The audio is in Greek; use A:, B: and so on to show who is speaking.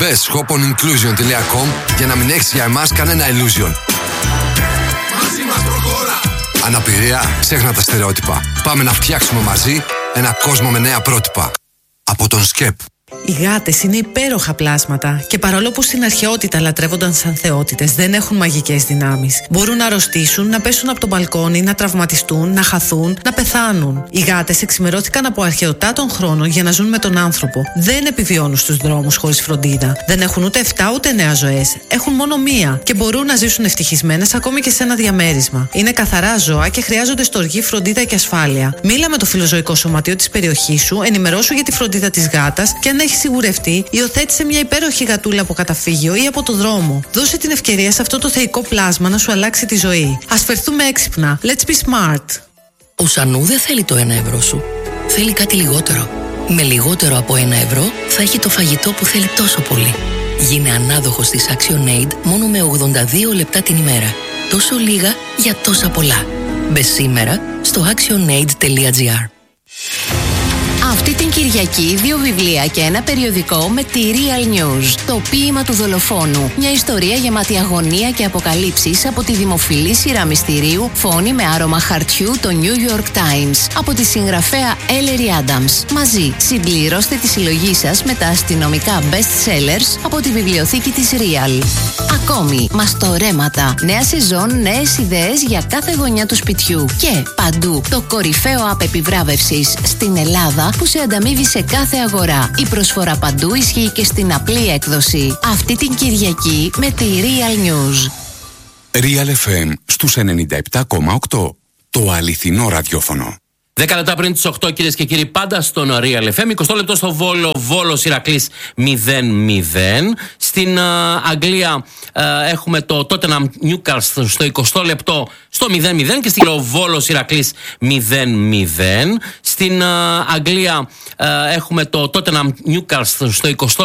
A: Μπες shoponinclusion.com για να μην έχεις για εμάς κανένα illusion.
B: Μαζί μας προχώρα.
A: Αναπηρία, ξέχνα τα στερεότυπα. Πάμε να φτιάξουμε μαζί ένα κόσμο με νέα πρότυπα. Από τον ΣΚΕΠ.
C: Οι γάτες είναι υπέροχα πλάσματα και παρόλο που στην αρχαιότητα λατρεύονταν σαν θεότητες, δεν έχουν μαγικές δυνάμεις. Μπορούν να αρρωστήσουν, να πέσουν από το μπαλκόνι, να τραυματιστούν, να χαθούν, να πεθάνουν. Οι γάτες εξημερώθηκαν από αρχαιοτά των χρόνων για να ζουν με τον άνθρωπο. Δεν επιβιώνουν στους δρόμους χωρίς φροντίδα. Δεν έχουν ούτε 7 ούτε 9 ζωές. Έχουν μόνο μία και μπορούν να ζήσουν ευτυχισμένες ακόμη και σε ένα διαμέρισμα. Είναι καθαρά ζώα και χρειάζονται στοργή, φροντίδα και ασφάλεια. Μίλα με το φιλοζωικό σωματείο της περιοχής σου, ενημερώσου για τη φροντίδα της γάτας και αν έχει σιγουρευτεί, υιοθέτησε μια υπέροχη γατούλα από καταφύγιο ή από το δρόμο. Δώσε την ευκαιρία σε αυτό το θεϊκό πλάσμα να σου αλλάξει τη ζωή. Ας φερθούμε έξυπνα. Let's be smart.
D: Ο Σανού δεν θέλει το 1 ευρώ σου. Θέλει κάτι λιγότερο. Με λιγότερο από 1 ευρώ θα έχει το φαγητό που θέλει τόσο πολύ. Γίνε ανάδοχος της ActionAid μόνο με 82 λεπτά την ημέρα. Τόσο λίγα για τόσα πολλά. Μπες σήμερα στο actionaid.gr.
E: Αυτή την Κυριακή 2 βιβλία και ένα περιοδικό με τη Real News. Το ποίημα του δολοφόνου. Μια ιστορία γεμάτη αγωνία και αποκαλύψεις από τη δημοφιλή σειρά μυστηρίου Φόνη με άρωμα χαρτιού, το New York Times. Από τη συγγραφέα Ellery Adams. Μαζί συμπληρώστε τη συλλογή σας με τα αστυνομικά best sellers από τη βιβλιοθήκη της Real. Ακόμη, μαστορέματα. Νέα σεζόν, νέες ιδέες για κάθε γωνιά του σπιτιού. Και παντού το κορυφαίο app επιβράβευσης στην Ελλάδα που σε ανταμείβει σε κάθε αγορά. Η προσφορά παντού ισχύει και στην απλή έκδοση. Αυτή την Κυριακή με τη Real News.
F: Real FM στους 97,8. Το αληθινό ραδιόφωνο.
G: 10 λεπτά πριν τις 8, κυρίες και κύριοι, πάντα στον Real FM. 20 λεπτό στο Βόλο, Βόλος Ηρακλής 0-0. Στην Αγγλία έχουμε το Tottenham Newcastle στο 20 λεπτό στο 0-0 και στην Βόλος Ηρακλής 0-0. Στην Αγγλία έχουμε το Tottenham Newcastle στο 20